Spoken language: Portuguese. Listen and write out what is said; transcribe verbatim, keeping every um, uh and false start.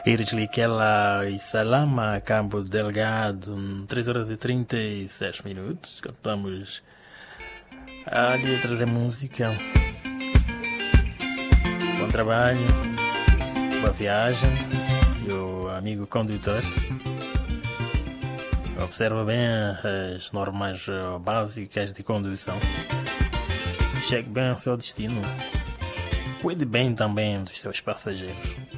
Irjlikela e Salama, Campo Delgado, três horas e trinta e seis minutos. Cantamos a letra da música. Bom trabalho, boa viagem e o amigo condutor. Observa bem as normas básicas de condução. Chegue bem ao seu destino. Cuide bem também dos seus passageiros.